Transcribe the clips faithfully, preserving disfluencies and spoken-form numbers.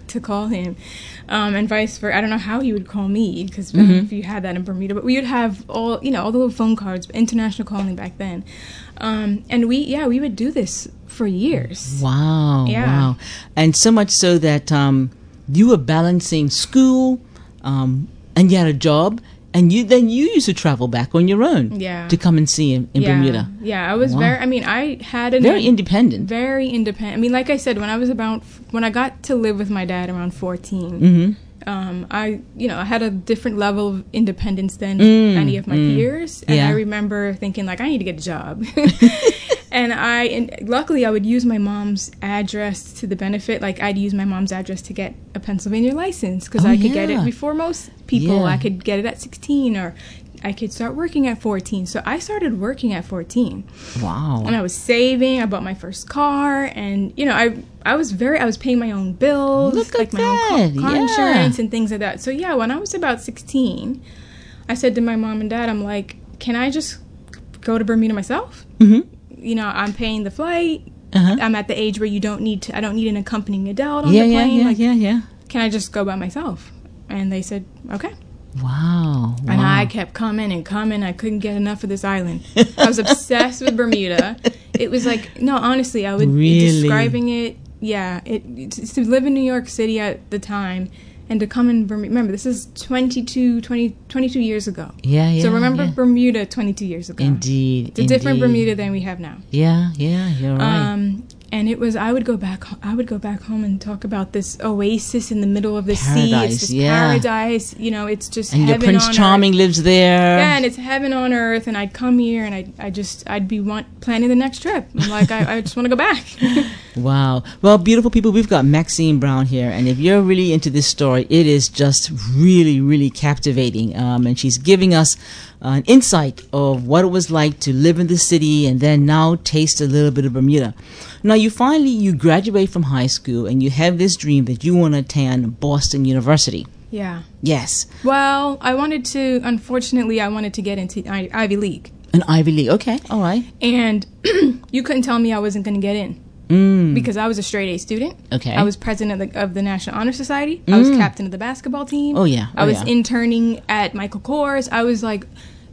to call him, um, and vice versa. I don't know how he would call me, because Mm-hmm. I don't know if you had that in Bermuda, but we would have all, you know, all the little phone cards, international calling back then. Um, and we, yeah, we would do this for years. Wow. Yeah. Wow. And so much so that um, you were balancing school um, and you had a job, and you then you used to travel back on your own Yeah. to come and see him in yeah. Bermuda. Yeah, I was Wow. very, I mean, I had a Very independent. Very independent. I mean, like I said, when I was about, when I got to live with my dad around fourteen, Mm-hmm. um, I, you know, I had a different level of independence than Mm, any of my mm. peers. And Yeah. I remember thinking, like, I need to get a job. And I, and luckily, I would use my mom's address to the benefit. Like, I'd use my mom's address to get a Pennsylvania license, because Oh, I could get yeah. it before most people. Yeah. I could get it at sixteen, or I could start working at fourteen. So I started working at fourteen. Wow. And I was saving. I bought my first car, and you know, I I was very I was paying my own bills, Look like at my own that, car, car yeah. insurance and things like that. So yeah, when I was about sixteen, I said to my mom and dad, I'm like, can I just go to Bermuda myself? Mm-hmm. You know, I'm paying the flight. Uh-huh. I'm at the age where you don't need to. I don't need an accompanying adult on Yeah, the yeah, plane. yeah, like, yeah, yeah. can I just go by myself? And they said, okay. Wow. And wow. I kept coming and coming. I couldn't get enough of this island. I was obsessed with Bermuda. It was like, no, honestly, I would Really? describing it. Yeah, it, it's to live in New York City at the time, and to come in Bermuda. Remember, this is twenty-two, twenty, twenty-two years ago. Yeah, yeah. So remember yeah. Bermuda twenty-two years ago. Indeed. It's a different indeed. Bermuda than we have now. Yeah, yeah, you're right. Um, and it was, I would go back, I would go back home and talk about this oasis in the middle of the sea. Paradise, It's this yeah. paradise. You know, it's just And your heaven Prince on Charming earth. lives there. Yeah, and it's heaven on earth. And I'd come here, and I, I just, I'd be want, planning the next trip. I'm like, I, I just want to go back. Wow. Well, beautiful people, we've got Maxine Brown here, and if you're really into this story, it is just really, really captivating. Um, and she's giving us uh, an insight of what it was like to live in the city and then now taste a little bit of Bermuda. Now, you finally, you graduate from high school, and you have this dream that you want to attend Boston University. Yeah. Yes. Well, I wanted to, unfortunately, I wanted to get into I- Ivy League. An Ivy League. Okay. All right. And you couldn't tell me I wasn't going to get in. Mm. Because I was a straight A student. Okay. I was president of the, of the National Honor Society. I was Mm. captain of the basketball team. Oh, yeah. Oh, I was yeah. interning at Michael Kors. I was like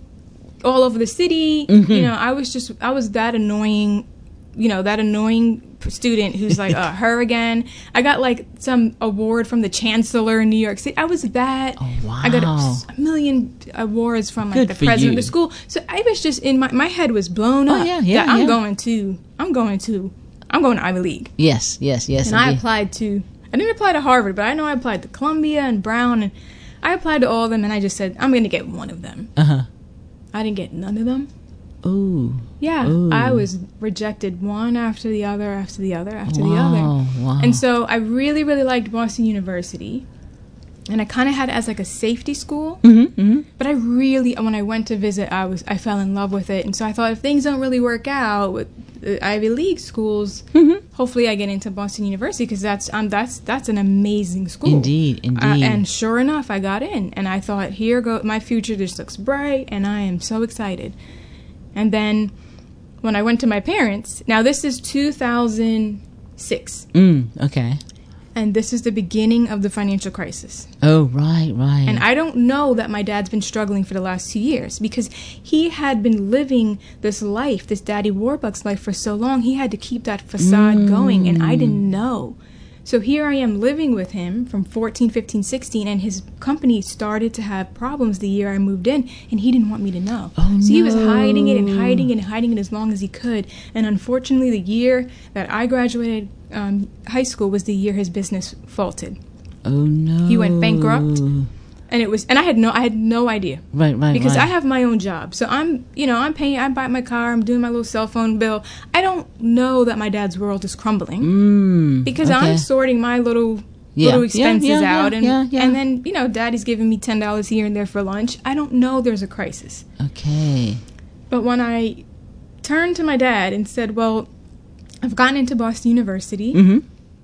all over the city. Mm-hmm. You know, I was just, I was that annoying, you know, that annoying student who's like, uh, her again. I got like some award from the chancellor in New York City. I was that. Oh, wow. I got a, a million awards from like Good the for president you. of the school. So I was just in my, my head was blown Oh, up. yeah, yeah, that I'm yeah. going to, I'm going to, I'm going to Ivy League. Yes, yes, yes. And I indeed. applied to, I didn't apply to Harvard, but I know I applied to Columbia and Brown, and I applied to all of them, and I just said, I'm going to get one of them. Uh-huh. I didn't get none of them. Ooh. Yeah, Ooh. I was rejected one after the other, after the other, after the Wow, other. wow. And so I really, really liked Boston University. And I kind of had it as like a safety school. Mm-hmm, mm-hmm. But I really, when I went to visit, I was I fell in love with it. And so I thought, if things don't really work out with the Ivy League schools, Mm-hmm. hopefully I get into Boston University, because that's um that's that's an amazing school. Indeed, indeed. Uh, and sure enough, I got in, and I thought, here go my future just looks bright, and I am so excited. And then when I went to my parents, now this is two thousand six, Mm, okay. and this is the beginning of the financial crisis. Oh, right, right. And I don't know that my dad's been struggling for the last two years, because he had been living this life, this Daddy Warbucks life, for so long. He had to keep that facade Mm. going, and I didn't know. So here I am living with him from fourteen, fifteen, sixteen, and his company started to have problems the year I moved in, and he didn't want me to know. Oh, so he was no. hiding it and hiding it and hiding it as long as he could. And unfortunately, the year that I graduated um, high school was the year his business faltered. Oh, no. He went bankrupt. And it was, and I had no, I had no idea. Right, right, Because right. I have my own job, so I'm, you know, I'm paying, I buy my car, I'm doing my little cell phone bill. I don't know that my dad's world is crumbling, Mm, because okay. I'm sorting my little Yeah. little Yeah, expenses yeah, yeah, out, and yeah, yeah. and then you know, Daddy's giving me ten dollars here and there for lunch. I don't know there's a crisis. Okay. But when I turned to my dad and said, "Well, I've gotten into Boston University," Mm-hmm.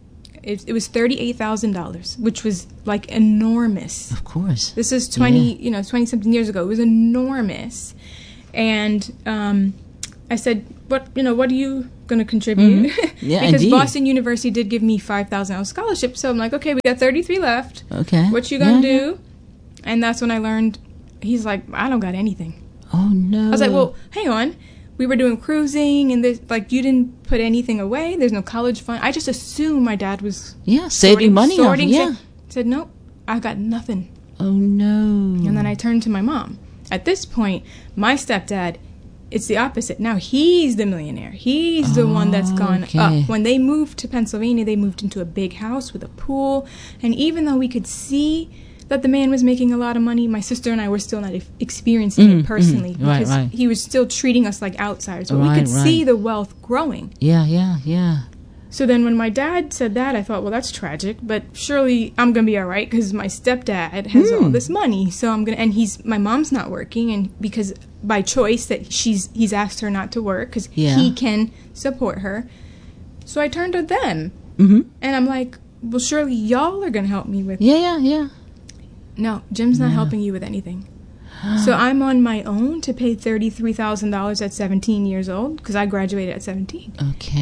it, it was thirty-eight thousand dollars, which was like enormous. Of course. This is twenty, Yeah. you know, twenty something years ago. It was enormous, and um, I said, "What, you know, what are you going to contribute. Mm-hmm. Yeah, because indeed. Boston University did give me five thousand dollars scholarship. So I'm like, okay, we got thirty-three left. Okay. What you going to Yeah, do? And that's when I learned, he's like, I don't got anything. Oh, no. I was like, well, hang on. We were doing cruising, and this, like, you didn't put anything away. There's no college fund. I just assumed my dad was Yeah, saving sorting, money. sorting off, yeah. shit. Said, nope, I got nothing. Oh, no. And then I turned to my mom. At this point, my stepdad, it's the opposite. Now he's the millionaire. He's the one that's gone Okay. up. When they moved to Pennsylvania, they moved into a big house with a pool. And even though we could see that the man was making a lot of money, my sister and I were still not e- experiencing Mm, it personally. mm, right, because right. he was still treating us like outsiders. But we Right, could see right. the wealth growing. Yeah, yeah, yeah. So then when my dad said that, I thought, well, that's tragic, but surely I'm going to be all right because my stepdad has Hmm. all this money. So I'm going to, and he's, my mom's not working, and because by choice that she's, he's asked her not to work because Yeah. he can support her. So I turned to them, Mm-hmm. and I'm like, well, surely y'all are going to help me with, Yeah, yeah, yeah. no, Jim's not Yeah. helping you with anything. So I'm on my own to pay thirty-three thousand dollars at seventeen years old because I graduated at seventeen.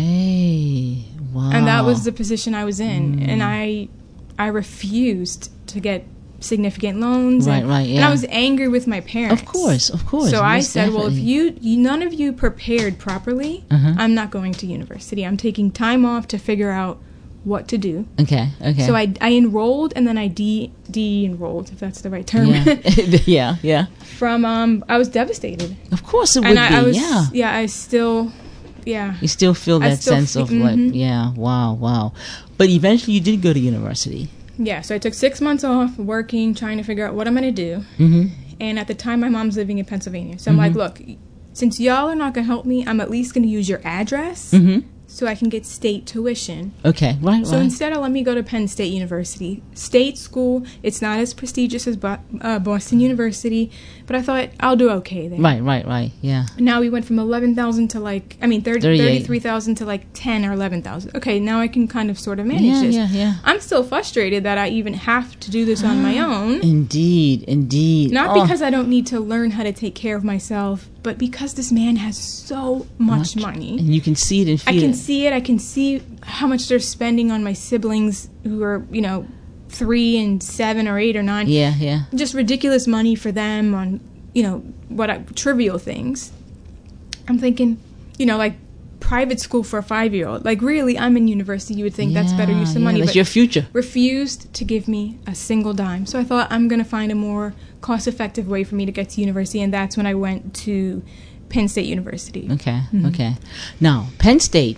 Okay. Wow. And that was the position I was in, Mm. and I I refused to get significant loans. Right, and, right, And yeah. I was angry with my parents. Of course, of course. So I most said, well, if definitely. you, you none of you prepared properly, Uh-huh. I'm not going to university. I'm taking time off to figure out what to do. Okay, okay. So I, I enrolled and then I de de enrolled, if that's the right term. Yeah, yeah, yeah. From um, I was devastated, Of course it would and I, be, I was yeah. yeah I still yeah. You still feel I that still sense fe- of like, mhm. yeah, wow, wow. But eventually you did go to university. Yeah, so I took six months off working, trying to figure out what I'm going to do. Mm-hmm. And at the time, my mom's living in Pennsylvania. So I'm like, look, since y'all are not going to help me, I'm at least going to use your address Mm-hmm. so I can get state tuition. Okay, right, So right. instead of let me go to Penn State University, state school, it's not as prestigious as Bo- uh, Boston University, but I thought I'll do okay there. Right, right, right, yeah. Now we went from eleven thousand to like, I mean, thirty, thirty-eight. thirty-three thousand to like ten or eleven thousand. Okay, now I can kind of sort of manage Yeah, this. yeah, yeah. I'm still frustrated that I even have to do this on my own. Indeed, indeed. Not Oh, because I don't need to learn how to take care of myself, but because this man has so much, money. And you can see it and I feel can it. see it. I can see how much they're spending on my siblings who are, you know, three and seven or eight or nine. Yeah, yeah. Just ridiculous money for them on, you know, what I, trivial things. I'm thinking, you know, like private school for a five-year-old. Like, really, I'm in university. You would think that's better use of Yeah, money. that's but your future. refused to give me a single dime. So I thought I'm going to find a more cost-effective way for me to get to university, and that's when I went to Penn State University. Okay, Mhm. okay. Now, Penn State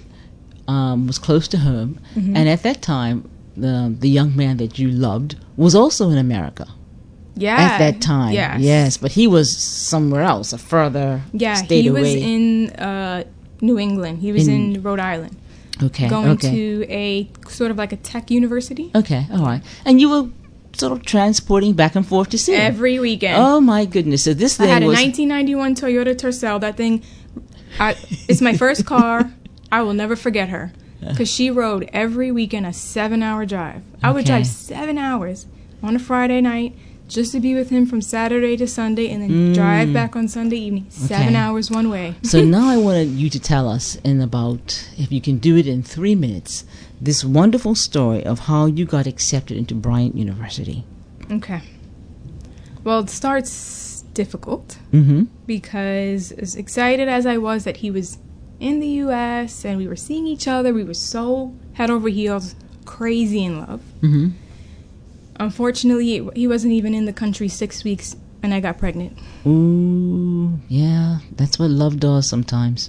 um, was close to home, Mhm. and at that time, the the young man that you loved was also in America. Yeah. At that time, Yes. yes, but he was somewhere else, a further Yeah, state he away. was in uh, New England. He was in, In- Rhode Island, okay, going okay, to a sort of like a tech university okay, all right. And you were sort of transporting back and forth to see him. every weekend. Oh my goodness! So this I thing had a was nineteen ninety-one Toyota Tercel. That thing, I, it's my first car. I will never forget her because she rode every weekend a seven-hour drive. I would Okay. drive seven hours on a Friday night just to be with him from Saturday to Sunday, and then Mm. drive back on Sunday evening. Seven Okay. hours one way. So now I wanted you to tell us in about, if you can do it in three minutes, this wonderful story of how you got accepted into Bryant University. Okay. Well, it starts difficult Mm-hmm. because as excited as I was that he was in the U S and we were seeing each other, we were so head over heels, crazy in love. Mm-hmm. Unfortunately, he wasn't even in the country six weeks and I got pregnant. Ooh, yeah, that's what love does sometimes.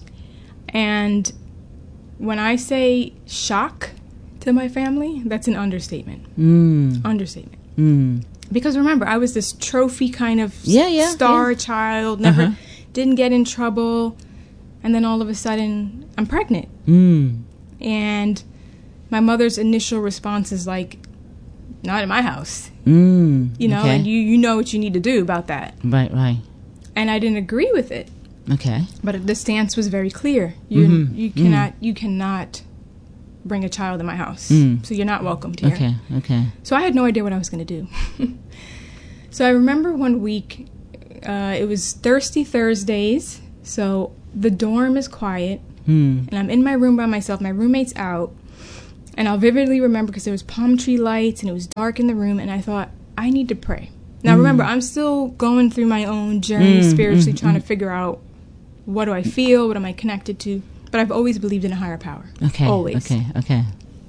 And when I say shock to my family, that's an understatement. Mm. Understatement. Mm. Because remember, I was this trophy kind of Yeah, yeah, star yeah. child, never Uh-huh. didn't get in trouble, and then all of a sudden I'm pregnant. Mm. And my mother's initial response is like, not in my house, Mm. you know, okay. and you, you know what you need to do about that. Right, right. And I didn't agree with it, Okay. but the stance was very clear. You Mhm. you Mm. cannot you cannot bring a child in my house, Mm. so you're not welcomed here. Okay, okay. So I had no idea what I was going to do. So I remember one week, uh, it was Thirsty Thursdays, so the dorm is quiet. Mm. And I'm in my room by myself. My roommate's out. And I'll vividly remember because there was palm tree lights and it was dark in the room. And I thought, I need to pray. Now, mm. remember, I'm still going through my own journey mm, spiritually, mm, trying mm. to figure out what do I feel, what am I connected to. But I've always believed in a higher power. Okay. Always. Okay. Okay.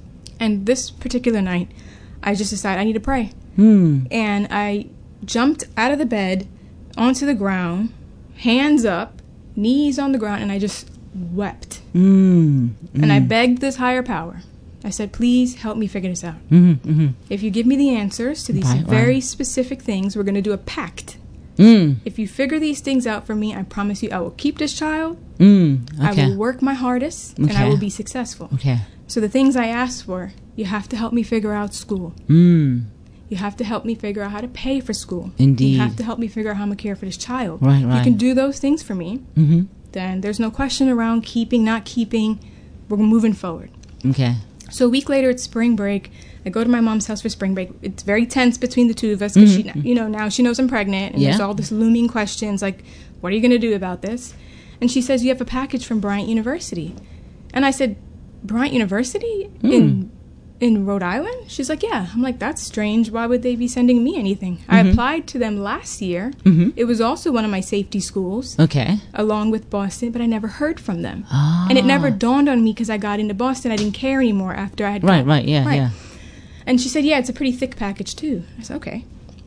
And this particular night, I just decided I need to pray. Mm. And I jumped out of the bed onto the ground, hands up, knees on the ground, and I just wept. Mm. Mm. And I begged this higher power. I said, please help me figure this out. Mm-hmm, mm-hmm. If you give me the answers to these right, very right. specific things, we're going to do a pact. Mm. If you figure these things out for me, I promise you I will keep this child. Mm. Okay. I will work my hardest, okay. and I will be successful. Okay. So the things I asked for, you have to help me figure out school. Mm. You have to help me figure out how to pay for school. Indeed. You have to help me figure out how I'm going to care for this child. Right, right. You can do those things for me. Mm-hmm. Then there's no question around keeping, not keeping. We're moving forward. Okay. So a week later, it's spring break. I go to my mom's house for spring break. It's very tense between the two of us because mm-hmm. she, you know, now she knows I'm pregnant, and yeah. there's all this looming questions like, "What are you going to do about this?" And she says, "You have a package from Bryant University," and I said, "Bryant University mm. in in Rhode Island?" She's like, "Yeah." I'm like, "That's strange. Why would they be sending me anything?" Mm-hmm. I applied to them last year. Mm-hmm. It was also one of my safety schools. Okay. Along with Boston, but I never heard from them. Ah. And it never dawned on me because I got into Boston. I didn't care anymore after I had Right, got, right, yeah, right. yeah. And she said, "Yeah, it's a pretty thick package, too." I said, "Okay."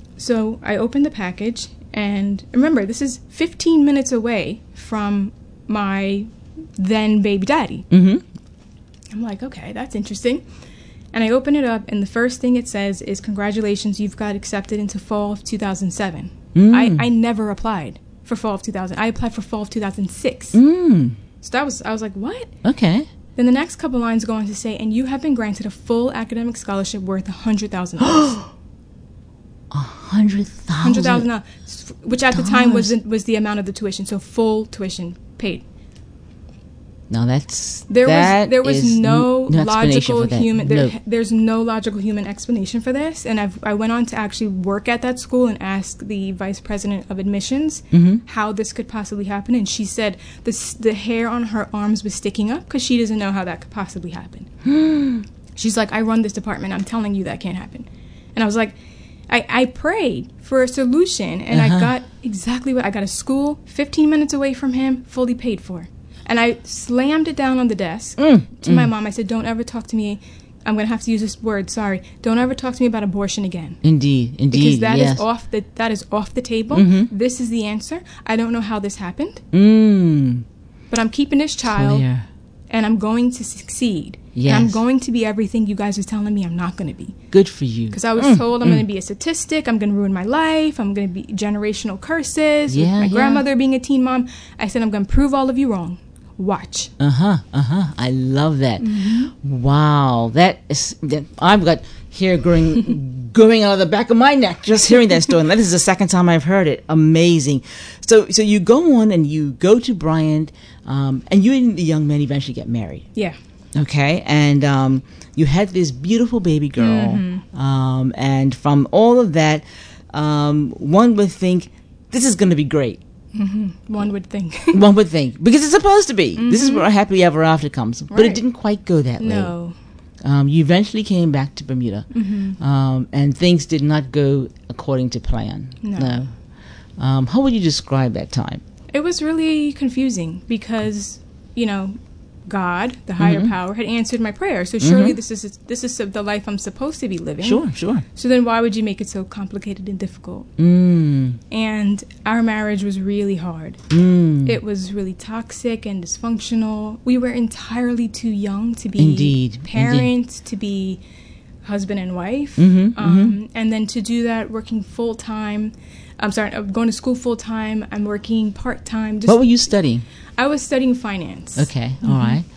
So I opened the package, and remember, this is fifteen minutes away from my then baby daddy. Mm-hmm. I'm like, okay, that's interesting. And I open it up, and the first thing it says is, "Congratulations, you've got accepted into fall of two thousand seven. Mm. I, I never applied for fall of two thousand. I applied for fall of two thousand six. Mm. So that was, I was like, what? Okay. Then the next couple lines go on to say, "And you have been granted a full academic scholarship worth one hundred thousand dollars. A hundred thousand? one hundred thousand dollars, which at the time was the, was the amount of the tuition, so full tuition paid. Now that's there that was there was is no, no logical human there, no. there's no logical human explanation for this, and I've, I went on to actually work at that school and ask the vice president of admissions mm-hmm. how this could possibly happen, and she said the the hair on her arms was sticking up because she doesn't know how that could possibly happen. She's like, "I run this department. I'm telling you that can't happen." And I was like, I, I prayed for a solution, and uh-huh. I got exactly what I got. A school fifteen minutes away from him, fully paid for. And I slammed it down on the desk mm, to mm. my mom. I said, "Don't ever talk to me. I'm going to have to use this word. Sorry. Don't ever talk to me about abortion again." Indeed, indeed, because that yes. is off the that is off the table. Mm-hmm. This is the answer. I don't know how this happened, mm. but I'm keeping this child, Clear. and I'm going to succeed. Yes. And I'm going to be everything you guys are telling me I'm not going to be. Good for you. Because I was mm, told I'm mm. going to be a statistic. I'm going to ruin my life. I'm going to be generational curses. Yeah, with my yeah. grandmother being a teen mom. I said, I'm going to prove all of you wrong. Watch. Uh-huh, uh-huh. I love that. Mm-hmm. Wow. That is, that, I've got hair growing, growing out of the back of my neck just hearing that story. And this is the second time I've heard it. Amazing. So so you go on and you go to Bryant, um, and you and the young man eventually get married. Yeah. Okay. And um, you had this beautiful baby girl. Mm-hmm. Um, and from all of that, um, one would think, this is going to be great. Mm-hmm. One would think. One would think. Because it's supposed to be. Mm-hmm. This is where happily ever after comes. But right. it didn't quite go that way. No. Um, you eventually came back to Bermuda. Mm-hmm. Um, and things did not go according to plan. No. no. Um, how would you describe that time? It was really confusing because, you know, God, the higher mm-hmm. power, had answered my prayer. So surely mm-hmm. this is this is the life I'm supposed to be living. Sure, sure. So then why would you make it so complicated and difficult? Mm. And our marriage was really hard. Mm. It was really toxic and dysfunctional. We were entirely too young to be Indeed. parents, Indeed. to be husband and wife. Mm-hmm, um, mm-hmm. And then to do that working full-time. I'm sorry, I'm going to school full-time. I'm working part-time. Just, what were you studying? I was studying finance. Okay, mm-hmm. all right.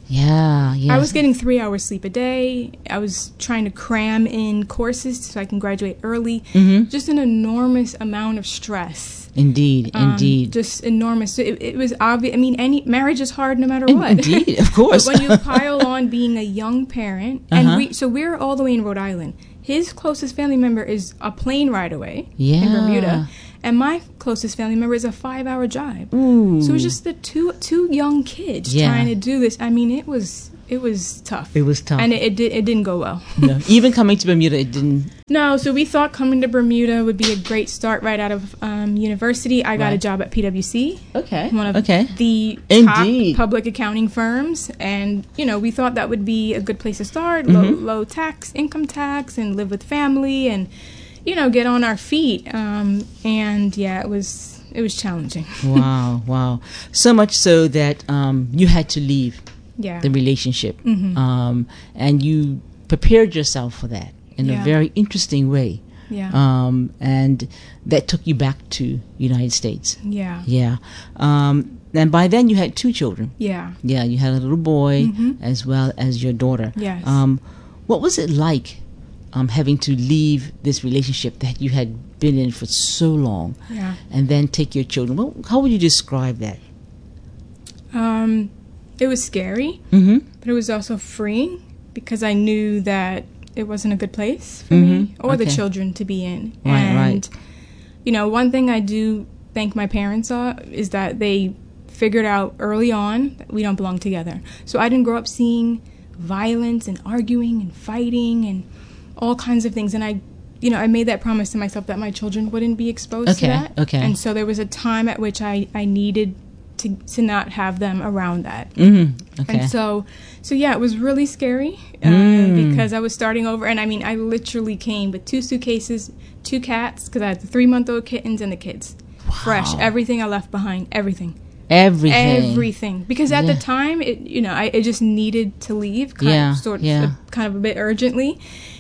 Yeah, yeah. I was getting three hours sleep a day. I was trying to cram in courses so I can graduate early. Mm-hmm. Just an enormous amount of stress. Indeed, Um, indeed. Just enormous. So it, it was obvious. I mean, any marriage is hard no matter In, what. Indeed, of course. But when you pile on being a young parent, and uh-huh. we, so we're all the way in Rhode Island. his closest family member is a plane ride away Yeah. in Bermuda, and my closest family member is a five-hour drive. Ooh. So it was just the two two young kids Yeah. trying to do this. I mean, it was it was tough. It was tough. And it it, did, it didn't go well. No. Even coming to Bermuda, it didn't. No, so we thought coming to Bermuda would be a great start right out of um, university. I got Right. a job at P W C, Okay. one of okay. the Indeed. top public accounting firms, and you know we thought that would be a good place to start. Low, Mhm. low tax, income tax, and live with family, and you know get on our feet. Um, and yeah, it was it was challenging. Wow. Wow. So much so that um, you had to leave Yeah. the relationship, Mhm. um, and you prepared yourself for that in Yeah. a very interesting way. Yeah. Um, and that took you back to United States. yeah. Yeah. Um, and by then you had two children. Yeah. Yeah, you had a little boy Mhm. as well as your daughter. Yes. Um, what was it like um, having to leave this relationship that you had been in for so long Yeah. and then take your children? What, how would you describe that? Um, it was scary, Mm-hmm. but it was also freeing because I knew that it wasn't a good place for Mhm. me or the Okay. children to be in. Right, and, right. you know, one thing I do thank my parents uh, is that they figured out early on that we don't belong together. So I didn't grow up seeing violence and arguing and fighting and all kinds of things. And I, you know, I made that promise to myself that my children wouldn't be exposed Okay, to that. okay. And so there was a time at which I, I needed to, to not have them around that. Mm-hmm. Okay. And so, so yeah, it was really scary uh, Mm. because I was starting over, and I mean, I literally came with two suitcases, two cats, because I had the three-month-old kittens and the kids, fresh, everything I left behind, everything, Everything. everything. Because at Yeah. the time, it you know, I it just needed to leave, kind Yeah, of, sort of, yeah. uh, kind of a bit urgently,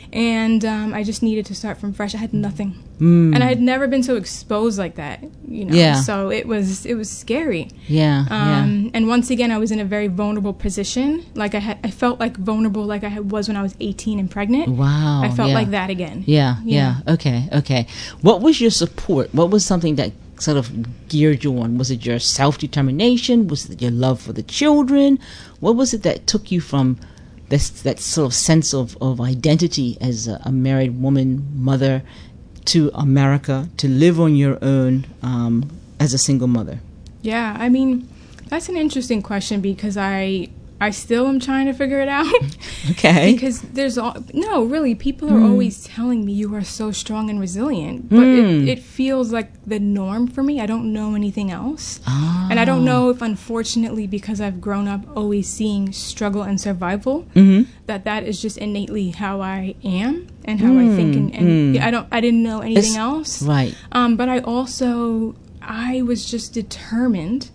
and um, I just needed to start from fresh. I had nothing. Mm. And I had never been so exposed like that, you know. Yeah. So it was it was scary. Yeah. Um, And once again, I was in a very vulnerable position. Like I had, I felt like vulnerable, like I had, was when I was eighteen and pregnant. yeah. Wow. I felt yeah. like that again. Yeah, Yeah. yeah. Okay, okay. What was your support? What was something that sort of geared you on? Was it your self-determination? Was it your love for the children? What was it that took you from this that sort of sense of, of identity as a, a married woman, mother, to America, to live on your own um, as a single mother? Yeah, I mean, that's an interesting question because I I still am trying to figure it out. Okay. Because there's all, no, really, people are Mm. always telling me you are so strong and resilient, but Mm. it, it feels like the norm for me. I don't know anything else. Ah. And I don't know if, unfortunately, because I've grown up always seeing struggle and survival, Mm-hmm. that that is just innately how I am and how I think. And, and Mm, mm. I don't, I didn't know anything It's- else. Right. Um, but I also, I was just determined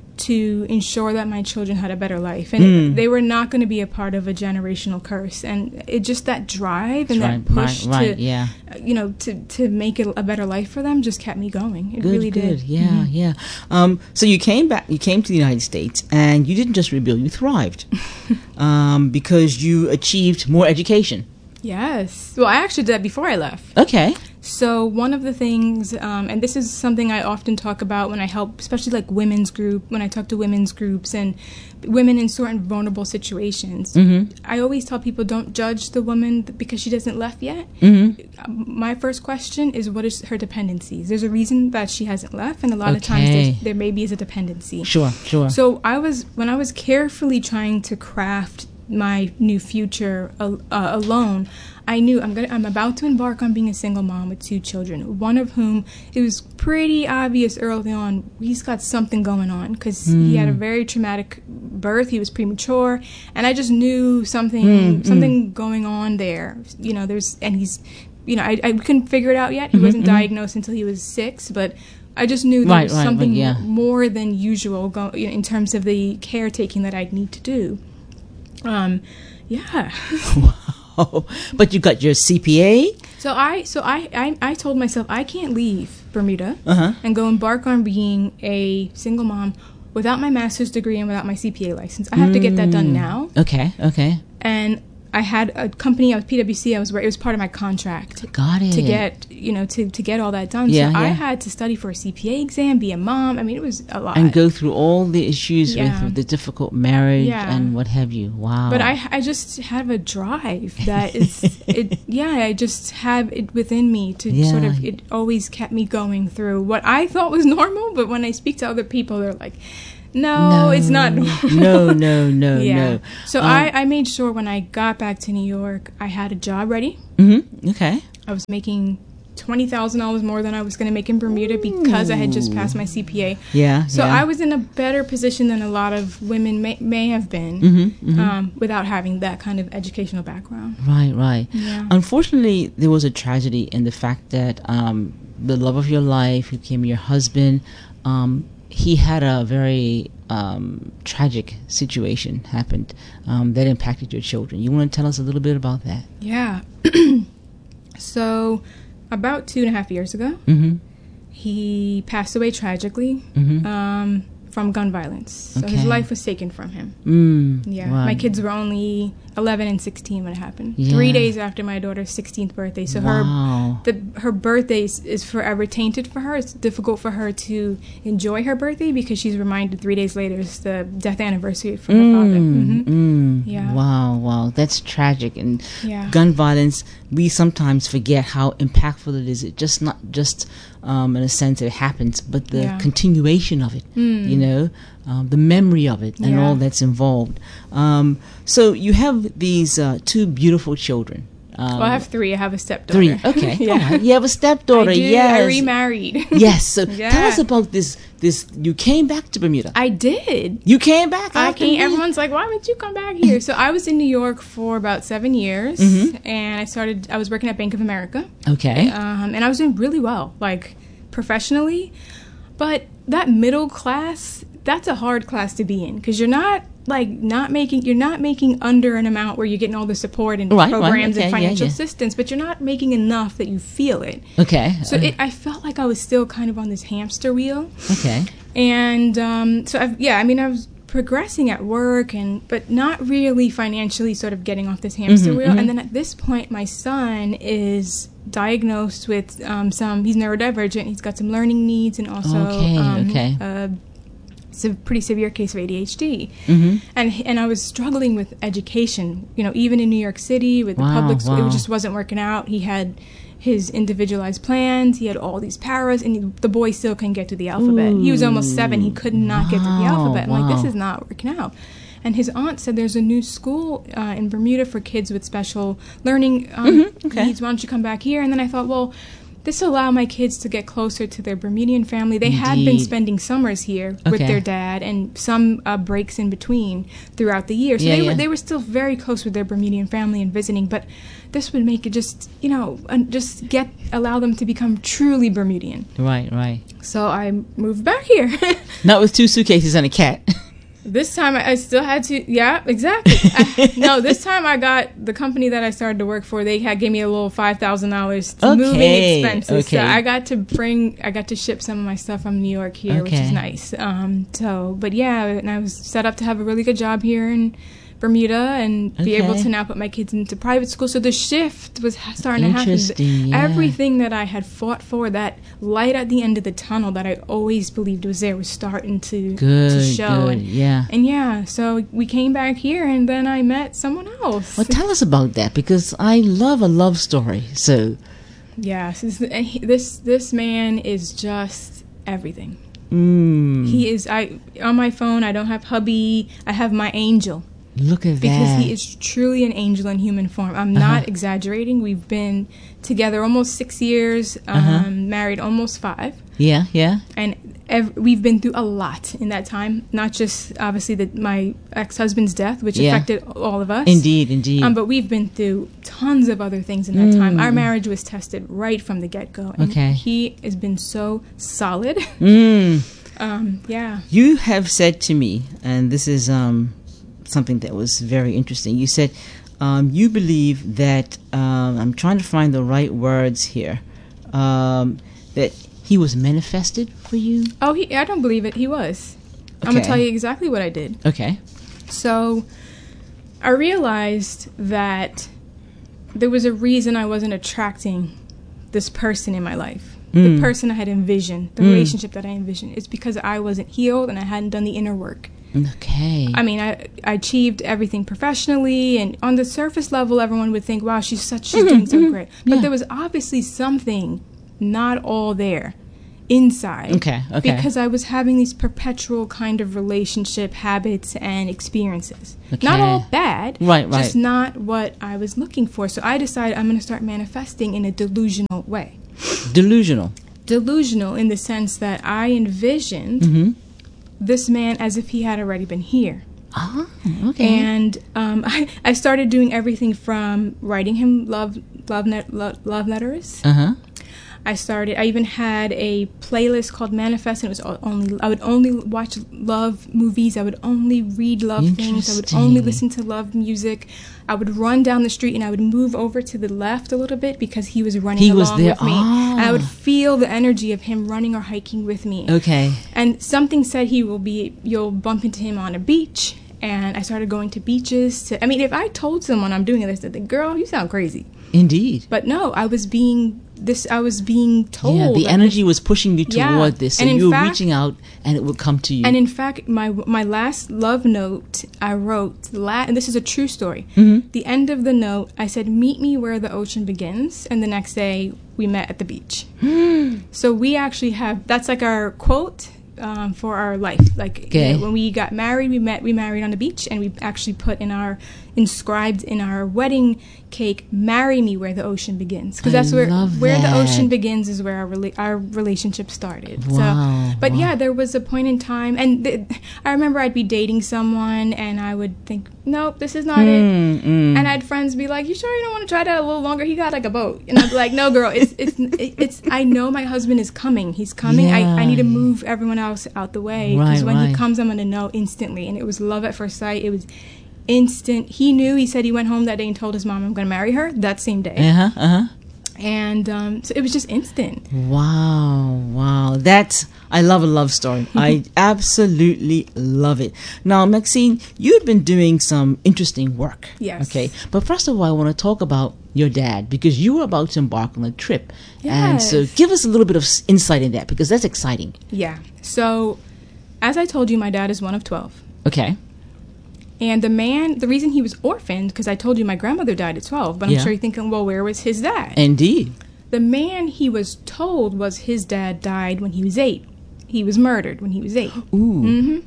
to ensure that my children had a better life, and Mm. they were not going to be a part of a generational curse. And it just that drive and Right, that push right, right, to, yeah. uh, you know, to to make it a better life for them just kept me going. It Good, really good. did. Yeah, Mhm. yeah. Um, so you came back. You came to the United States, and you didn't just rebuild. You thrived um, because you achieved more education. Yes. Well, I actually did that before I left. Okay. So one of the things, um, and this is something I often talk about when I help, especially like women's group, when I talk to women's groups and women in certain vulnerable situations, Mm-hmm. I always tell people don't judge the woman because she doesn't left yet. Mm-hmm. My first question is what is her dependencies? There's a reason that she hasn't left, and a lot of times Okay. there's, there maybe is a dependency. Sure, sure. So I was when I was carefully trying to craft my new future uh, uh, alone, I knew I'm gonna I'm about to embark on being a single mom with two children. One of whom it was pretty obvious early on he's got something going on because he had a very traumatic birth. He was premature, and I just knew something Mm, something going on there. You know, there's and he's you know I I couldn't figure it out yet. He Mhm, wasn't mhm. diagnosed until he was six, but I just knew there Right, was right, something right, yeah. mo- more than usual go, you know, in terms of the caretaking that I'd need to do. Um, yeah. Wow. But you got your C P A? So I, so I, I, I told myself I can't leave Bermuda Uh-huh. and go embark on being a single mom without my master's degree and without my C P A license. I have to get that done now. Okay, okay. And I had a company. I was P W C. I was where it was part of my contract. Got it. To get you know to, to get all that done. Yeah, so yeah. I had to study for a C P A exam, be a mom. I mean, it was a lot. And go through all the issues Yeah. with the difficult marriage Yeah. and what have you. Wow. But I, I just have a drive that is, it, yeah, I just have it within me to Yeah. sort of, it always kept me going through what I thought was normal, but when I speak to other people, they're like, no, no, it's not normal. No, no, no, yeah. no. So Um, I, I made sure when I got back to New York, I had a job ready. Mm-hmm. Okay. I was making twenty thousand dollars more than I was going to make in Bermuda because I had just passed my C P A. Yeah. So yeah. I was in a better position than a lot of women may, may have been Mm-hmm, mm-hmm. Um, without having that kind of educational background. Right, right. Yeah. Unfortunately, there was a tragedy in the fact that um, the love of your life, who became your husband, um, he had a very um, tragic situation happened um, that impacted your children. You want to tell us a little bit about that? Yeah. So about two and a half years ago, Mm-hmm. he passed away tragically Mm-hmm. um, from gun violence. So his Okay. life was taken from him. Mm, Yeah, right. my kids were only eleven and sixteen when it happened. Yeah. Three days after my daughter's sixteenth birthday. So wow. her the her birthday is, is forever tainted for her. It's difficult for her to enjoy her birthday because she's reminded three days later is the death anniversary for her father. Mm, hmm mm. Yeah. Wow, wow. That's tragic. And Yeah. gun violence, we sometimes forget how impactful it is. It just not just um, in a sense it happens, but the Yeah. continuation of it, Mm. you know, um, the memory of it and Yeah. all that's involved. Um, so you have these uh, two beautiful children. Um, Well, I have three. I have a stepdaughter. three. Okay. yeah. All right. You have a stepdaughter. I do. Yes. I remarried. Yes. So Yeah. tell us about this. This you came back to Bermuda. I did. You came back. I after came. leaving? Everyone's like, "Why would you come back here?" So I was in New York for about seven years, Mhm. and I started. I was working at Bank of America, Okay. um, and I was doing really well, like professionally. But that middle class, that's a hard class to be in because you're not like not making. You're not making under an amount where you're getting all the support and Right, right, programs okay, and yeah, financial yeah. assistance, but you're not making enough that you feel it. Okay. So uh, it, I felt like I was still kind of on this hamster wheel. okay. And um, so, I've, yeah, I mean, I was progressing at work, and but not really financially sort of getting off this hamster Mhm, wheel. mhm. And then at this point, my son is diagnosed with um, some, he's neurodivergent, he's got some learning needs, and also Okay, um, okay. a se- pretty severe case of A D H D. Mm-hmm. And and I was struggling with education, you know, even in New York City with the Wow, public school, wow. it just wasn't working out. He had his individualized plans, he had all these paras, and he, the boy still couldn't get to the alphabet. He was almost seven, he could not get to the Wow, alphabet. I'm like, this wow. is not working out. And his aunt said there's a new school uh, in Bermuda for kids with special learning um, Mhm, okay. needs. Why don't you come back here? And then I thought, well, this will allow my kids to get closer to their Bermudian family. They had been Indeed. spending summers here with Okay. their dad and some uh, breaks in between throughout the year. So Yeah, they yeah. were they were still very close with their Bermudian family and visiting. But this would make it just you know un- just get allow them to become truly Bermudian. Right, right. So I moved back here. Not with two suitcases and a cat. This time I, I still had to, yeah, exactly. I, no, this time I got the company that I started to work for. They had gave me a little five thousand dollars Okay, moving expenses. okay. So I got to bring, I got to ship some of my stuff from New York here, which Okay. is nice. Um, so, but yeah, and I was set up to have a really good job here in Bermuda and be able Okay. to now put my kids into private school. So the shift was ha- starting to happen. Interesting, yeah. Everything that I had fought for, that light at the end of the tunnel that I always believed was there, was starting to, Good, to show. good, And, yeah. and yeah, so we came back here, and then I met someone else. Well, tell us about that because I love a love story. So, Yes, this, and he- this this man is just everything. mm, He is. I on my phone. I don't have hubby. I have my angel look at because that. he is truly an angel in human form. I'm Uh-huh. not exaggerating. We've been together almost six years. Um, Uh-huh. Married almost five. Yeah, yeah. And ev- we've been through a lot in that time. Not just obviously the, my ex-husband's death, which Yeah. affected all of us. Indeed, indeed. Um, but we've been through tons of other things in that time. Mm. Our marriage was tested right from the get-go. And Okay. he has been so solid. mm. um, yeah. You have said to me, and this is um, something that was very interesting. You said um, you believe that, um, I'm trying to find the right words here, um, that he was manifested for you? Oh, he, I don't believe it. He was. I'm going Okay. to tell you exactly what I did. Okay. So I realized that there was a reason I wasn't attracting this person in my life. Mm. The person I had envisioned, the Mm. relationship that I envisioned. It's because I wasn't healed and I hadn't done the inner work. Okay. I mean, I, I achieved everything professionally, and on the surface level, everyone would think, wow, she's such, she's Mhm, doing so mhm. great. But Yeah. there was obviously something not all there inside. Okay, okay. Because I was having these perpetual kind of relationship habits and experiences. Okay. Not all bad. Right, right. Just not what I was looking for. So I decided I'm going to start manifesting in a delusional way. Delusional. Delusional in the sense that I envisioned Mm-hmm. this man as if he had already been here. Ah, okay. And um, I, I started doing everything from writing him love love net, love, love letters. Uh-huh. I started. I even had a playlist called Manifest, and it was o- only. I would only watch love movies. I would only read love things. I would only Interesting. listen to love music. I would run down the street, and I would move over to the left a little bit because he was running He along was there. with me. Ah. And I would feel the energy of him running or hiking with me. Okay. And something said he will be. You'll bump into him on a beach. And I started going to beaches. To, I mean, if I told someone I'm doing this, they'd think, "Girl, you sound crazy." Indeed. But no, I was being this. I was being told. Yeah, the that energy was pushing you Yeah. toward this, And and in you were fact- reaching out, and it would come to you. And in fact, my my last love note I wrote, la- and this is a true story. Mhm. The end of the note, I said, "Meet me where the ocean begins," and the next day we met at the beach. So we actually have that's like our quote um, for our life. Like Okay. you know, when we got married, we met we married on the beach, and we actually put in our inscribed in our wedding cake, "Marry me where the ocean begins," because I that's where love where that. the ocean begins is where our rela- our relationship started. Wow, So, but wow. yeah, there was a point in time, and th- I remember I'd be dating someone, and I would think, "Nope, this is not it." Mm, mm. And I had friends be like, "You sure you don't want to try that a little longer? He got like a boat." And I'd be like, "No, girl, it's it's it's. I know my husband is coming. He's coming. I, I need to Yeah. move everyone else out the way because Right, when right. he comes, I'm gonna know instantly." And it was love at first sight. It was instant. He knew. He said he went home that day and told his mom, "I'm gonna marry her." That same day, Uh-huh, uh-huh. and um, so it was just instant. Wow, wow. That's, I love a love story. I absolutely love it. Now, Maxine, you've been doing some interesting work. Yes. Okay. But first of all, I want to talk about your dad because you were about to embark on a trip. And so Yes. give us a little bit of s- insight in that because that's exciting. Yeah. So, as I told you, my dad is one of twelve. Okay. And the man, the reason he was orphaned, because I told you my grandmother died at twelve, but I'm Yeah. sure you're thinking, well, where was his dad? Indeed. The man he was told was his dad died when he was eight. He was murdered when he was eight. Ooh. hmm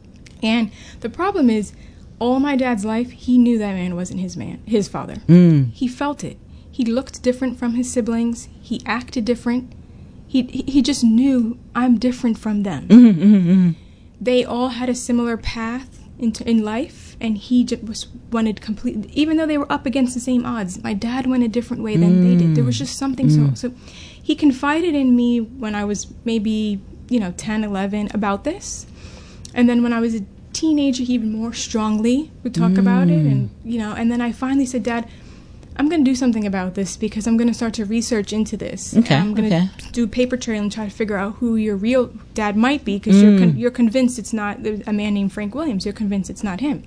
And the problem is, all my dad's life, he knew that man wasn't his man, his father. Mm. He felt it. He looked different from his siblings. He acted different. He he he just knew, I'm different from them. Mm-hmm, mm-hmm, mm-hmm. They all had a similar path into in life, and he just was wanted completely. Even though they were up against the same odds, my dad went a different way than they did. There was just something Mm. so so. He confided in me when I was maybe you know ten, eleven about this, and then when I was a teenager, he even more strongly would talk about it, and you know, and then I finally said, "Dad, I'm going to do something about this because I'm going to start to research into this. Okay, I'm going to okay. do paper trail and try to figure out who your real dad might be because you're con- you're convinced it's not a man named Frank Williams. You're convinced it's not him."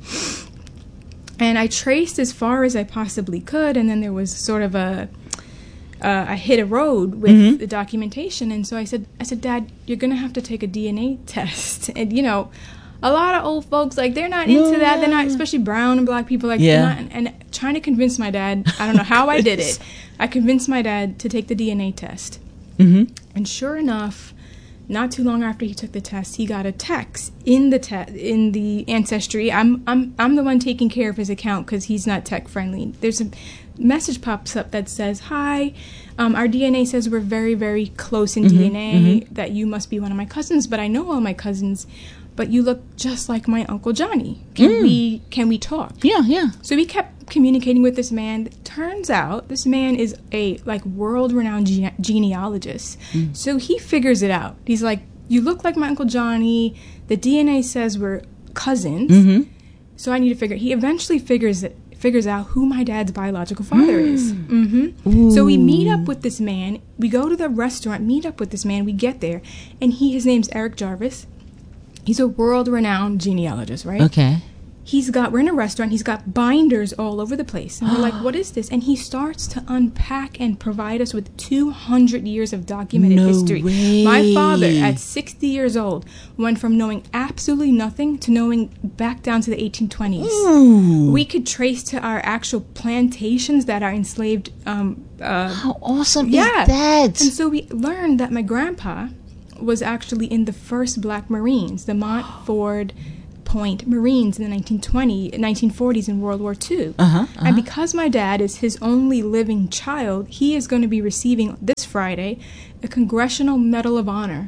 And I traced as far as I possibly could, and then there was sort of a uh, I hit a road with Mhm. the documentation, and so I said, I said, "Dad, you're going to have to take a D N A test." And you know, a lot of old folks, like, they're not into No, that. They're not, yeah. especially brown and black people, like, Yeah. they're not. And trying to convince my dad, I don't know how I did it. I convinced my dad to take the D N A test. Mm-hmm. And sure enough, not too long after he took the test, he got a text in the te- in the ancestry. I'm I'm I'm the one taking care of his account because he's not tech friendly. There's a message pops up that says, "Hi, um, our D N A says we're very very close in Mhm, D N A. mhm. That you must be one of my cousins, but I know all my cousins. But you look just like my Uncle Johnny. Can Mm. we can we talk?" Yeah, yeah. So we kept communicating with this man. Turns out this man is a like world-renowned gene- genealogist. Mm. So he figures it out. He's like, "You look like my Uncle Johnny. The D N A says we're cousins. Mm-hmm. So I need to figure." He eventually figures it figures out who my dad's biological father is. Mm-hmm. So we meet up with this man. We go to the restaurant, meet up with this man. We get there, and he his name's Eric Jarvis. He's a world-renowned genealogist, right? Okay. he's got, we're in a restaurant, he's got binders all over the place. And we're like, what is this? And he starts to unpack and provide us with two hundred years of documented No history. way. My father, at sixty years old, went from knowing absolutely nothing to knowing back down to the eighteen twenties. Ooh. We could trace to our actual plantations that are enslaved. Um, uh, How awesome yeah. is that? And so we learned that my grandpa was actually in the first Black Marines, the Montford Point Marines in the nineteen twenties, nineteen forties in World War Two. Uh-huh, uh-huh. And because my dad is his only living child, he is going to be receiving this Friday a Congressional Medal of Honor.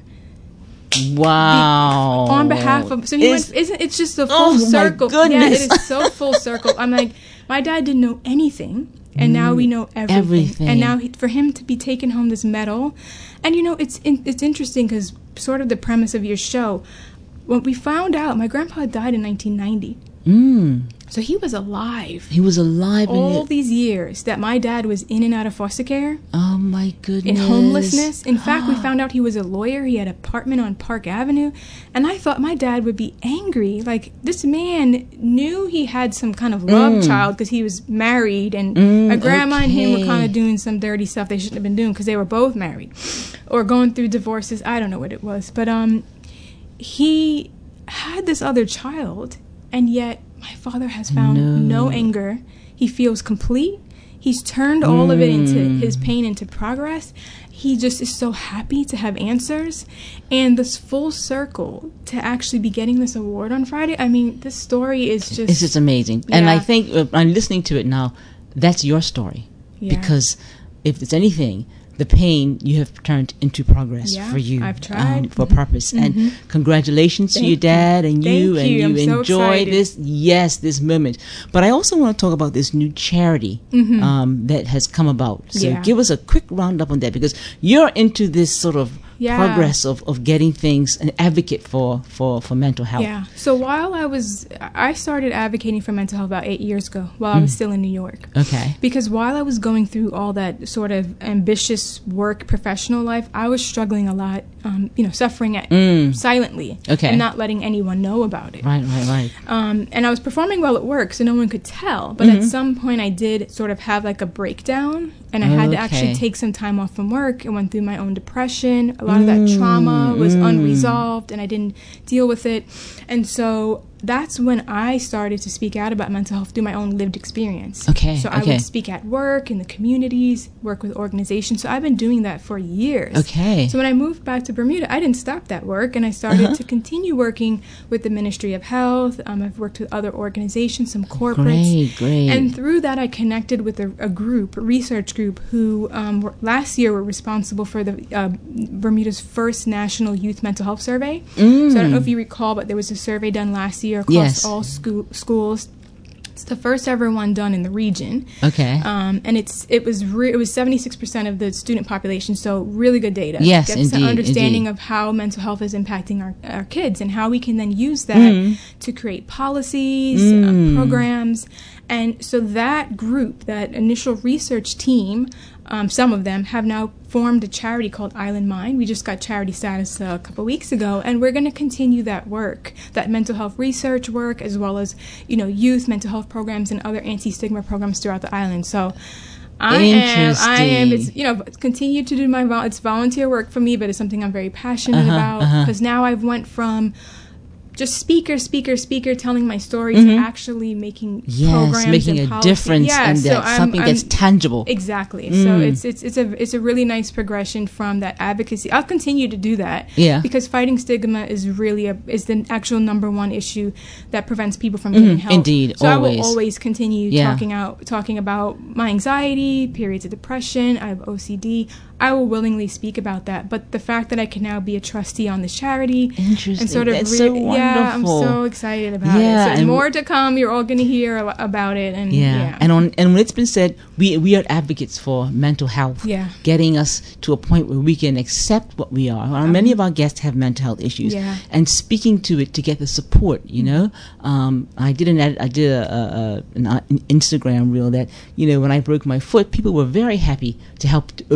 Wow. Be- on behalf of, so he It's- went, isn't, it's just a full Oh, my circle. goodness. Yeah, it is so full circle. I'm like, my dad didn't know anything, and now we know everything. Everything. And now he, for him to be taking home this medal, and you know, it's in, it's interesting because sort of the premise of your show, when we found out, my grandpa died in nineteen ninety. Mm. So he was alive He was alive in all it. these years that my dad was in and out of foster care, Oh my goodness. in homelessness. In fact, we found out he was a lawyer. He had an apartment on Park Avenue. And I thought my dad would be angry. Like, this man knew he had some kind of love Mm. child because he was married. And Mm, my grandma and him were okay. kind of doing some dirty stuff they shouldn't have been doing because they were both married. Or going through divorces. I don't know what it was. But um, he had this other child. And yet, my father has found No. no anger. He feels complete. He's turned all of it into Mm. his pain into progress. He just is so happy to have answers. And this full circle to actually be getting this award on Friday. I mean, this story is just... It's just amazing. And I Yeah. think, uh, I'm listening to it now, that's your story. Yeah. Because if it's anything, the pain you have turned into progress Yeah, for you. I've tried. Um, for purpose. Mhm. And congratulations to Thank your you. dad and you. Thank and you. you I'm so enjoy excited. this, yes, this moment. But I also want to talk about this new charity Mhm. um, that has come about. So Yeah. give us a quick roundup on that, because you're into this sort of Yeah. progress of, of getting things, an advocate for, for, for mental health. Yeah. So while I was... I started advocating for mental health about eight years ago while I was Mm. still in New York. Okay. Because while I was going through all that sort of ambitious work, professional life, I was struggling a lot, um, you know, suffering at, Mm. silently. Okay. And not letting anyone know about it. Right, right, right. Um, and I was performing well at work, so no one could tell. But Mhm. at some point, I did sort of have like a breakdown, and I had to actually Okay. take some time off from work. I went through my own depression. A lot of that trauma was mm. unresolved, and I didn't deal with it. And so that's when I started to speak out about mental health through my own lived experience. Okay, So I okay. would speak at work, in the communities, work with organizations. So I've been doing that for years. Okay. So when I moved back to Bermuda, I didn't stop that work, and I started Uh-huh. to continue working with the Ministry of Health. Um, I've worked with other organizations, some corporates. Great, great. And through that, I connected with a, a group, a research group, who um, were, last year were responsible for the uh, Bermuda's first national youth mental health survey. Mm. So I don't know if you recall, but there was a survey done last year across Yes. all school, schools. It's the first ever one done in the region. Okay. Um, and it's it was re- it was seventy-six percent of the student population, so really good data. Yes, Gets an indeed, understanding indeed. of how mental health is impacting our, our kids and how we can then use that Mm. to create policies, Mm. um, programs. And so that group, that initial research team, um, some of them have now formed a charity called Island Mind. We just got charity status uh, a couple weeks ago, and we're going to continue that work, that mental health research work, as well as, you know, youth mental health programs and other anti-stigma programs throughout the island. So I am, I am, it's, you know, continue to do my, vol- it's volunteer work for me, but it's something I'm very passionate Uh-huh, about, uh-huh. because now I've went from just speaker, speaker, speaker, telling my story Mhm. to actually making Yes, programs making and a policy. difference Yeah, in so that, I'm- something that's I'm- tangible. Exactly. Mm. So it's it's it's a it's a really nice progression from that advocacy. I'll continue to do that. Yeah. Because fighting stigma is really a is the actual number one issue that prevents people from Mhm, getting help. indeed, So I always. will always continue Yeah. talking out talking about my anxiety, periods of depression. I have O C D. I will willingly speak about that. But the fact that I can now be a trustee on this charity Interesting. and sort of That's re- so yeah, I'm wonderful. so excited about Yeah, it. So there's and- more to come. You're all going to hear a- about it. And Yeah. yeah, and on and when it's been said, we we are advocates for mental health. Yeah. Getting us to a point where we can accept what we are. Uh, many of our guests have mental health issues, Yeah. and speaking to it to get the support. You know, um, I did an ed- I did a, a, a an, uh, an Instagram reel that, you know, when I broke my foot, people were very happy to help to open the door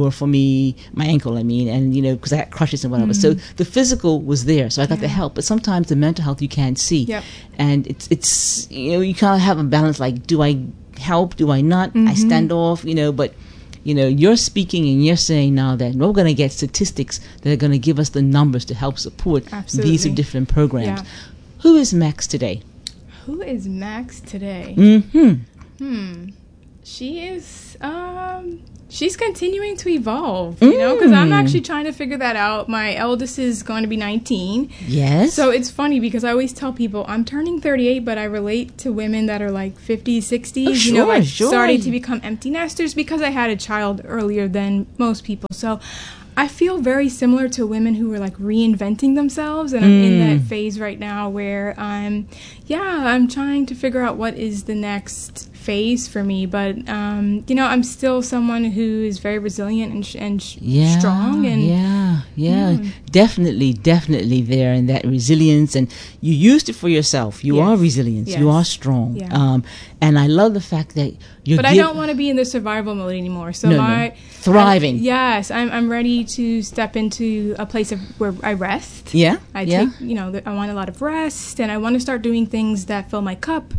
sore for me, my ankle, I mean, and, you know, because I had crutches and whatever. Mm-hmm. So the physical was there, so I got yeah. the help. But sometimes the mental health you can't see. Yep. And it's, it's you know, you kind of have a balance, like, do I help, do I not? Mm-hmm. I stand off, you know, but, you know, you're speaking and you're saying now that we're going to get statistics that are going to give us the numbers to help support Absolutely. These different programs. Yeah. Who is Max today? Who is Max today? Mm-hmm. Hmm. She is, um, she's continuing to evolve, you mm. know, because I'm actually trying to figure that out. My eldest is going to be nineteen. Yes. So it's funny because I always tell people I'm turning thirty-eight, but I relate to women that are like fifties, sixties, oh, sure, you know, like sure. starting to become empty nesters because I had a child earlier than most people. So I feel very similar to women who are like reinventing themselves, and I'm mm. in that phase right now where I'm, yeah, I'm trying to figure out what is the next phase for me. But um, you know, I'm still someone who is very resilient and sh- and sh- yeah, strong. And yeah, yeah, yeah, definitely, definitely there, and that resilience, and you used it for yourself. You yes. are resilient. Yes. You are strong. Yeah. Um, and I love the fact that you're. But give- I don't want to be in the survival mode anymore. So no, my no. thriving. I, yes, I'm. I'm ready to step into a place of where I rest. Yeah, I yeah. take. You know, I want a lot of rest, and I want to start doing things that fill my cup.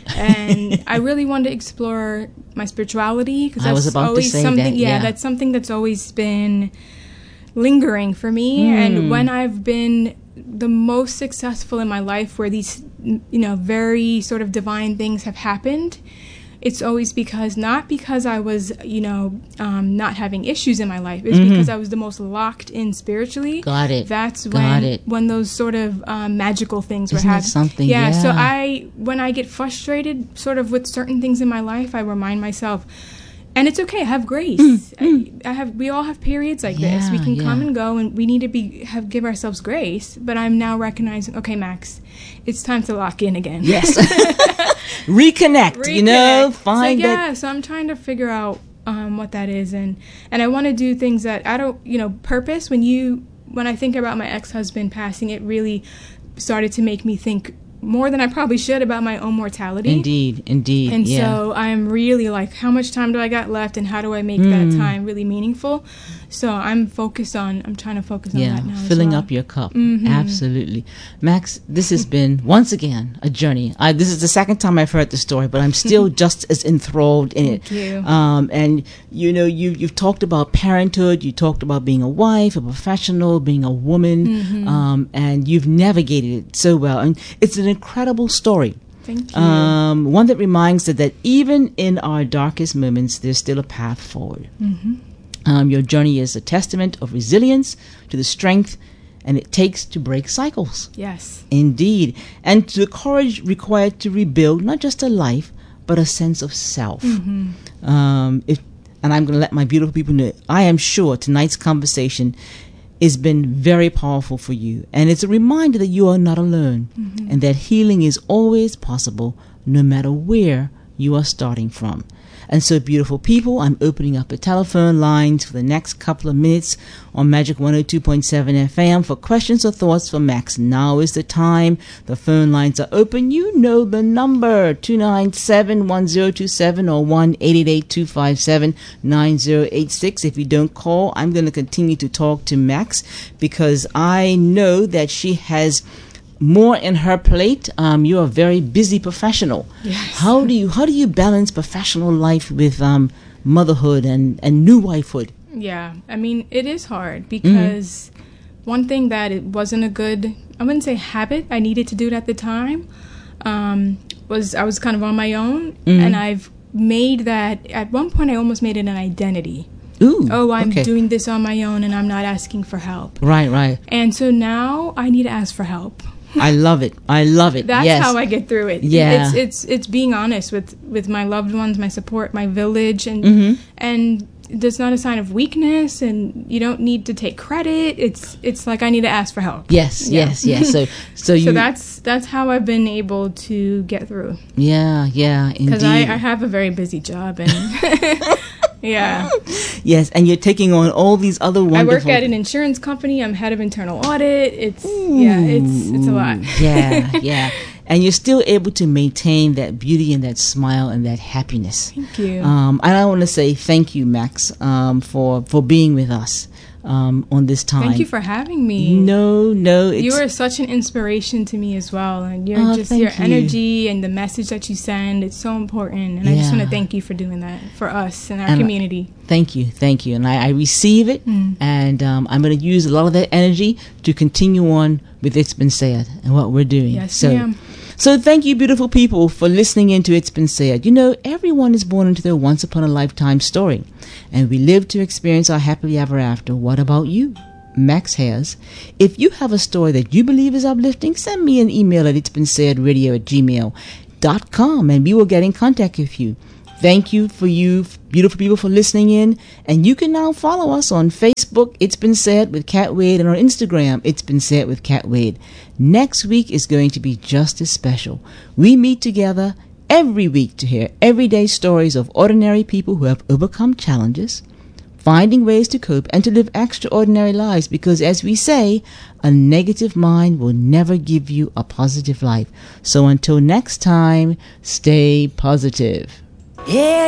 And I really want to explore my spirituality because that's I was about always to say something. that, yeah, yeah, that's something that's always been lingering for me. Mm. And when I've been the most successful in my life, where these, you know, very sort of divine things have happened, it's always because, not because I was, you know, um, not having issues in my life. It's mm-hmm. because I was the most locked in spiritually. Got it. That's Got when it. when those sort of um, magical things Isn't were happening. Something, yeah, yeah. So I, when I get frustrated, sort of with certain things in my life, I remind myself, and it's okay. I have grace. Mm, mm. I, I have. We all have periods like yeah, this. We can yeah. come and go, and we need to be have give ourselves grace. But I'm now recognizing, okay, Max, it's time to lock in again. Yes. Reconnect, Reconnect. You know, find so, yeah, that. So I'm trying to figure out um, what that is, and and I want to do things that I don't, you know, purpose. When you when I think about my ex-husband passing, it really started to make me think more than I probably should about my own mortality. Indeed, indeed. And yeah. so I'm really like, how much time do I got left, and how do I make mm. that time really meaningful? So I'm focused on, I'm trying to focus on yeah, that now. Filling as well. up your cup. Mm-hmm. Absolutely. Max, this has been, once again, a journey. I, this is the second time I've heard the story, but I'm still just as enthralled in Thank it. You. Um, and, you know, you, you've talked about parenthood, you talked about being a wife, a professional, being a woman, mm-hmm. um, and you've navigated it so well. And it's an incredible story. Thank you. Um, one that reminds us that even in our darkest moments, there's still a path forward. Mm-hmm. Um, your journey is a testament of resilience to the strength and it takes to break cycles. Yes. Indeed. And to the courage required to rebuild not just a life, but a sense of self. Mm-hmm. Um, if, and I'm going to let my beautiful people know, I am sure tonight's conversation has been very powerful for you. And it's a reminder that you are not alone, mm-hmm. and that healing is always possible no matter where you are starting from. And so, beautiful people, I'm opening up the telephone lines for the next couple of minutes on Magic one oh two point seven F M for questions or thoughts for Max. Now is the time. The phone lines are open. You know the number, two nine seven, one zero two seven or one eight eight eight, two five seven, nine zero eight six. If you don't call, I'm going to continue to talk to Max because I know that she has more in her plate. Um, you're a very busy professional. Yes. How do you how do you balance professional life with um, motherhood and, and new wifehood? Yeah, I mean, it is hard because mm-hmm. one thing that it wasn't a good, I wouldn't say habit, I needed to do it at the time, um, was I was kind of on my own, mm-hmm. and I've made that, at one point I almost made it an identity. Ooh, oh, I'm okay. doing this on my own and I'm not asking for help. Right, right. And so now I need to ask for help. I love it. I love it. That's yes. how I get through it. Yeah. It's it's it's being honest with, with my loved ones, my support, my village, and mm-hmm. and that's not a sign of weakness, and you don't need to take credit. It's it's like I need to ask for help. Yes, yeah. yes, yes. So so you So that's that's how I've been able to get through. Yeah, yeah, indeed. Because I, I have a very busy job and yeah. Yes, and you're taking on all these other wonderful... I work at an insurance company. I'm head of internal audit. It's, Ooh, yeah, it's it's a lot. yeah, yeah. and you're still able to maintain that beauty and that smile and that happiness. Thank you. Um, and I want to say thank you, Max, um, for, for being with us um, on this time. Thank you for having me. No, no. It's, you are such an inspiration to me as well. And you're oh, just your you. energy and the message that you send, it's so important. And yeah. I just want to thank you for doing that for us and our and community. Thank you. Thank you. And I, I receive it. Mm. And um, I'm going to use a lot of that energy to continue on with It's Been Said and what we're doing. Yes, so, ma'am. So thank you, beautiful people, for listening in to It's Been Said. You know, everyone is born into their once-upon-a-lifetime story, and we live to experience our happily ever after. What about you? Max has. If you have a story that you believe is uplifting, send me an email at itsbeensaid.radio at gmail dot com, and we will get in contact with you. Thank you for you, beautiful people, for listening in. And you can now follow us on Facebook, It's Been Said with Cat Wade, and on Instagram, It's Been Said with Cat Wade. Next week is going to be just as special. We meet together every week to hear everyday stories of ordinary people who have overcome challenges, finding ways to cope, and to live extraordinary lives, because, as we say, a negative mind will never give you a positive life. So until next time, stay positive. Yeah.